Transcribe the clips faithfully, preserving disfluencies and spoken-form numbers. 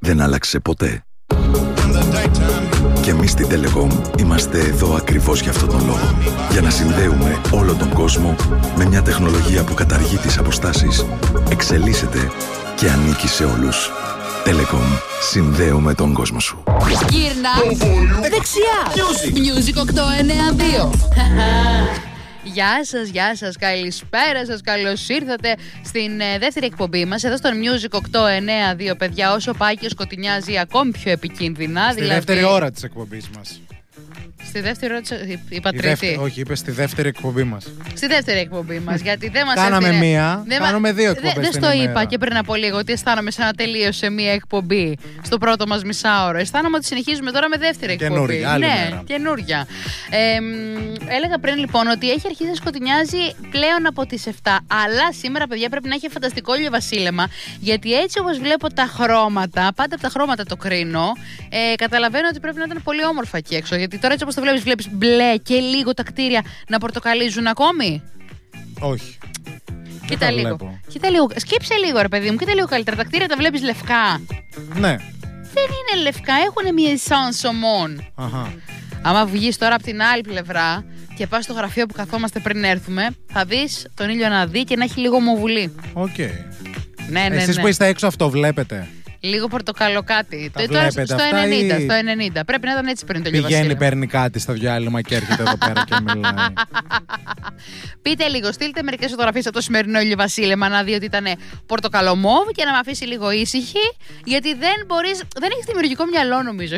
δεν άλλαξε ποτέ. Και εμείς στην Telecom είμαστε εδώ ακριβώς για αυτόν τον λόγο. Για να συνδέουμε όλο τον κόσμο με μια τεχνολογία που καταργεί τις αποστάσεις, εξελίσσεται και ανήκει σε όλους. Telecom. Συνδέουμε τον κόσμο σου. Γύρνα δεξιά. Music οκτώ εννέα δύο. Γεια σας, γεια σας, καλησπέρα σας, καλώς ήρθατε στην ε, δεύτερη εκπομπή μας εδώ στο Music οκτώ εννέα δύο, παιδιά. Όσο πάει και σκοτεινιάζει ακόμη πιο επικίνδυνα. Στη δηλαδή... δεύτερη ώρα της εκπομπής μας. Στη δεύτερη ώρα της... είπα τρίτη. Δεύτερη, όχι, είπε στη δεύτερη εκπομπή μας. Στη δεύτερη εκπομπή μας, γιατί δεν μας Κάναμε έφερε... μία, δεν κάνουμε δύο εκπομπές. Δεν στο ημέρα. είπα και πριν από λίγο ότι αισθάνομαι σαν να τελείωσε μία εκπομπή στο πρώτο μας μισάωρο. Αισθάνομαι ότι συνεχίζουμε τώρα με δεύτερη εκπομπή. Καινούρια, άλλη ναι, μέρα. καινούρια. Ε, έλεγα πριν λοιπόν ότι έχει αρχίσει να σκοτεινιάζει πλέον από τις επτά. Αλλά σήμερα, παιδιά, πρέπει να έχει φανταστικό ηλιοβασίλεμα. Γιατί έτσι όπως βλέπω τα χρώματα, πάντα από τα χρώματα το κρίνω, ε, καταλαβαίνω ότι πρέπει να ήταν πολύ όμορφα εκεί έξω. Γιατί τώρα έτσι όπως το βλέπεις, βλέπεις μπλε και λίγο τα κτίρια να πορτοκαλίζουν ακόμη. Όχι. Κοίτα λίγο. Κοίτα λίγο. Σκύψε λίγο, ρε παιδί μου, κοίτα λίγο καλύτερα. Τα κτίρια τα βλέπεις λευκά. Ναι. Δεν είναι λευκά, έχουν μια εσάνσομον. Αχα. Άμα βγεις τώρα από την άλλη πλευρά και πας στο γραφείο που καθόμαστε πριν έρθουμε, θα δεις τον ήλιο να δει και να έχει λίγο μοβουλή. Οκ. Okay. Ναι, ναι, Εσείς ναι. που είστε έξω αυτό βλέπετε. Λίγο πορτοκαλό κάτι. Τα Τώρα βλέπετε στο αυτά ενενήντα, ή... στο ενενήντα. Πρέπει να ήταν έτσι πριν το λίγο. Πηγαίνει, παίρνει κάτι στο διάλειμμα και έρχεται εδώ πέρα και μιλάει. Πείτε λίγο, στείλτε μερικές φωτογραφίες από το σημερινό ηλιοβασίλεμα να δει ότι ήταν πορτοκαλό μόβ και να με αφήσει λίγο ήσυχη, γιατί δεν μπορείς, δεν έχεις δημιουργικό μυαλό νομίζω.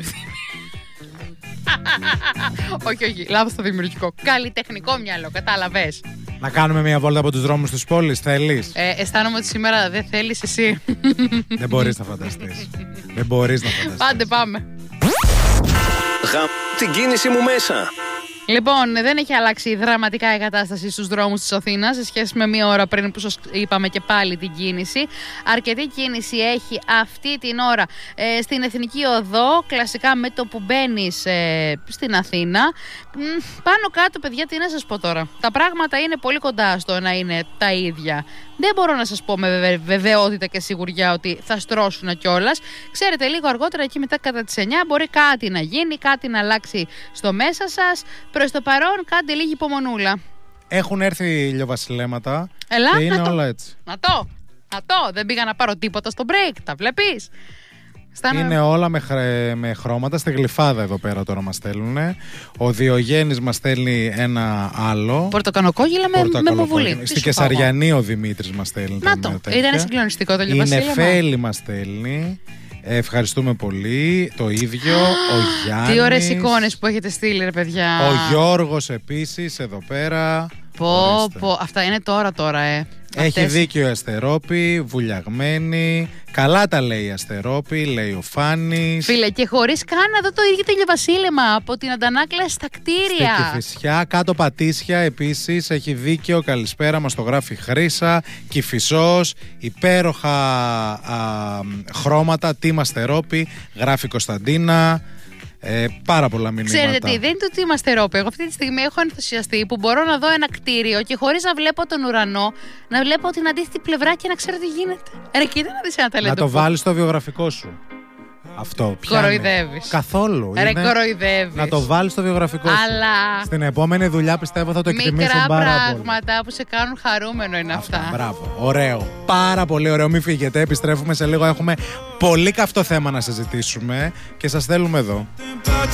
Όχι, όχι, λάθος το δημιουργικό. Καλλιτεχνικό μυαλό, κατάλαβες. Να κάνουμε μια βόλτα από τους δρόμους της πόλης, θέλεις? Ε, αισθάνομαι ότι σήμερα δεν θέλεις εσύ. Δεν μπορείς να φανταστείς. Δεν μπορείς να φανταστείς. Πάντε πάμε. Γαμ την κίνηση μου μέσα. Λοιπόν, δεν έχει αλλάξει δραματικά η κατάσταση στους δρόμους της Αθήνας σε σχέση με μία ώρα πριν που σας είπαμε και πάλι την κίνηση. Αρκετή κίνηση έχει αυτή την ώρα ε, στην Εθνική Οδό, κλασικά με το που μπαίνεις ε, στην Αθήνα. Πάνω κάτω, παιδιά, τι να σας πω τώρα. Τα πράγματα είναι πολύ κοντά στο να είναι τα ίδια. Δεν μπορώ να σας πω με βεβαιότητα και σιγουριά ότι θα στρώσουν κιόλας. Ξέρετε, λίγο αργότερα, εκεί μετά κατά τις εννιά, μπορεί κάτι να γίνει, κάτι να αλλάξει στο μέσα σας. Προς το παρόν, κάντε λίγη υπομονούλα. Έχουν έρθει ηλιοβασιλέματα. Ελά, και είναι να το, όλα έτσι. Να το, να το. Δεν πήγα να πάρω τίποτα στο break. Τα βλέπεις? Στάνε... Είναι όλα με, χρε... με χρώματα. Στη Γλυφάδα εδώ πέρα τώρα μας στέλνουν. Ο Διογέννης μας στέλνει ένα άλλο. Πορτοκανοκόγυλα με, με μοβουλή. Στη Κεσαριανή ο Δημήτρης μας στέλνει. Να το. Ήταν συγκλονιστικό το ηλιοβασίλεμα. Η Νεφέλη μας στέλνει. Ευχαριστούμε πολύ. Το ίδιο. Ο Γιάννης. Τι ωραίες εικόνες που έχετε στείλει, ρε παιδιά. Ο Γιώργος επίσης εδώ πέρα. Πω, πω. Αυτά είναι τώρα τώρα, ε. Έχει Αυτές... δίκιο η Αστερόπη, βουλιαγμένη. Καλά τα λέει η Αστερόπη, λέει ο Φάνης. Φίλε, και χωρίς καν να δω το ίδιο το ηλιοβασίλεμα από την αντανάκλαση στα κτίρια. Στη Κηφισιά, κάτω Πατήσια επίσης. Έχει δίκιο, καλησπέρα, μας το γράφει Χρύσα. Κηφισός, υπέροχα α, χρώματα. Team Αστερόπη, γράφει Κωνσταντίνα. Ε, πάρα πολλά μηνύματα. Ξέρετε τι, δεν είναι το ότι είμαστε Ευρώπη. Εγώ αυτή τη στιγμή έχω ενθουσιαστεί που μπορώ να δω ένα κτίριο και χωρίς να βλέπω τον ουρανό, να βλέπω την αντίθετη πλευρά και να ξέρω τι γίνεται. Ρε, κοίτα να δεις ένα ταλέντο. Να το βάλεις στο βιογραφικό σου. Αυτό. Κοροϊδεύεις. Καθόλου. Ρε, είναι... κοροϊδεύεις. Να το βάλεις στο βιογραφικό σου. Αλλά... Στην επόμενη δουλειά πιστεύω θα το εκτιμήσουν μικρά πάρα πολύ. πράγματα που σε κάνουν χαρούμενο είναι αυτά. αυτά. Μπράβο. Ωραίο. Πάρα πολύ ωραίο. Μην φύγετε. Επιστρέφουμε σε λίγο. Έχουμε πολύ καυτό θέμα να συζητήσουμε και σας θέλουμε εδώ.